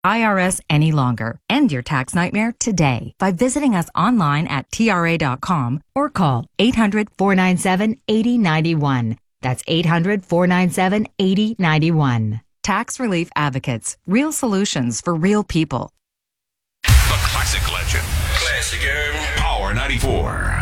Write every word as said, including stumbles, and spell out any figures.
I R S any longer. End your tax nightmare today by visiting us online at T R A dot com or call eight hundred, four nine seven, eight zero nine one. That's eight hundred, four nine seven, eight zero nine one. Tax Relief Advocates. Real solutions for real people. The Classic Legend. Classic Power ninety-four.